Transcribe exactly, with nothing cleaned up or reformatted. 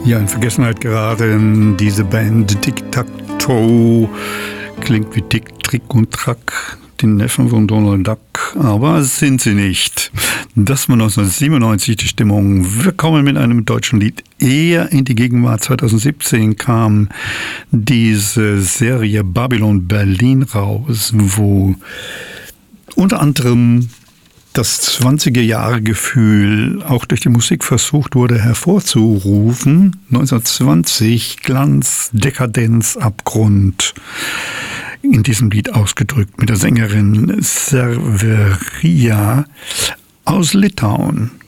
Ja, in Vergessenheit geraten diese Band Tic-Tac-Toe. Klingt wie Tick, Trick und Track, die Neffen von Donald Duck, aber sind sie nicht. Das war neunzehnhundertsiebenundneunzig die Stimmung. Wir kommen mit einem deutschen Lied eher in die Gegenwart. zweitausendsiebzehn kam diese Serie Babylon Berlin raus, wo unter anderem das zwanziger-Jahre-Gefühl auch durch die Musik versucht wurde hervorzurufen. neunzehnhundertzwanzig, Glanz, Dekadenz, Abgrund. In diesem Lied ausgedrückt mit der Sängerin Serveria aus Litauen.